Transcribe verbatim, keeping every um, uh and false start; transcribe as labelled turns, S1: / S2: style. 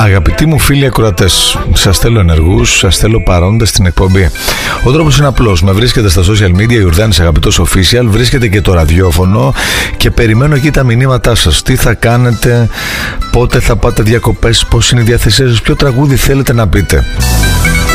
S1: Αγαπητοί μου φίλοι ακροατές, σας θέλω ενεργούς, σας θέλω παρόντες στην εκπομπή. Ο τρόπος είναι απλός. Με βρίσκετε στα social media, Ιουρδάνης Αγαπητός Official, βρίσκετε και το ραδιόφωνο και περιμένω εκεί τα μηνύματά σας. Τι θα κάνετε, πότε θα πάτε διακοπές, πώς είναι η διάθεσή σας, ποιο τραγούδι θέλετε να πείτε.